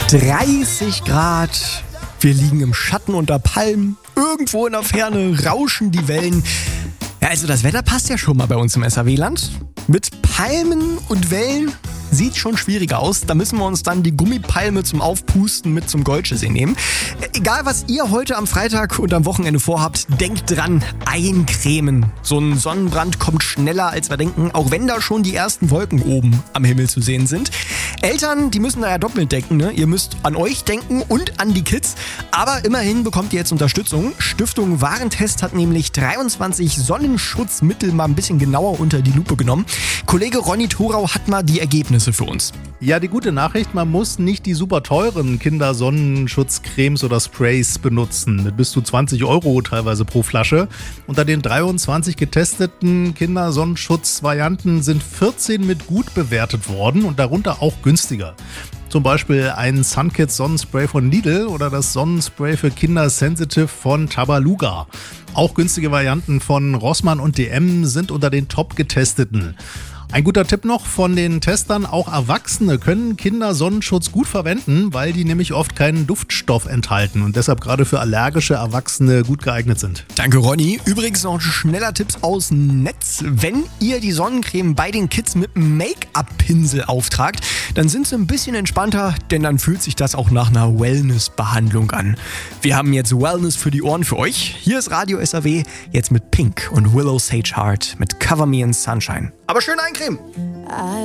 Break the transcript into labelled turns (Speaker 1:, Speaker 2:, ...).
Speaker 1: 30 Grad, wir liegen im Schatten unter Palmen, irgendwo in der Ferne rauschen die Wellen. Ja, also das Wetter passt ja schon mal bei uns im SAW-Land. Mit Palmen und Wellen sieht schon schwieriger aus. Da müssen wir uns dann die Gummipalme zum Aufpusten mit zum Goldsee nehmen. Egal, was ihr heute am Freitag und am Wochenende vorhabt, denkt dran, eincremen. So ein Sonnenbrand kommt schneller, als wir denken, auch wenn da schon die ersten Wolken oben am Himmel zu sehen sind. Eltern, die müssen da ja doppelt denken, ne? Ihr müsst an euch denken und an die Kids. Aber immerhin bekommt ihr jetzt Unterstützung. Stiftung Warentest hat nämlich 23 Sonnenschutzmittel mal ein bisschen genauer unter die Lupe genommen. Kollege Ronny Thorau hat mal die Ergebnisse für uns.
Speaker 2: Ja, die gute Nachricht, man muss nicht die super teuren Kindersonnenschutzcremes oder Sprays benutzen. Mit bis zu 20 € teilweise pro Flasche. Unter den 23 getesteten Kindersonnenschutzvarianten sind 14 mit gut bewertet worden und darunter auch günstiger. Zum Beispiel ein Sunkids Sonnenspray von Lidl oder das Sonnenspray für Kinder Sensitive von Tabaluga. Auch günstige Varianten von Rossmann und DM sind unter den top getesteten. Ein guter Tipp noch von den Testern, auch Erwachsene können Kindersonnenschutz gut verwenden, weil die nämlich oft keinen Duftstoff enthalten und deshalb gerade für allergische Erwachsene gut geeignet sind.
Speaker 1: Danke, Ronny. Übrigens noch schneller Tipps aus dem Netz. Wenn ihr die Sonnencreme bei den Kids mit einem Make-up-Pinsel auftragt, dann sind sie ein bisschen entspannter, denn dann fühlt sich das auch nach einer Wellness-Behandlung an. Wir haben jetzt Wellness für die Ohren für euch. Hier ist Radio SAW, jetzt mit Pink und Willow Sage Heart mit Cover Me in Sunshine. Aber schön eincremen!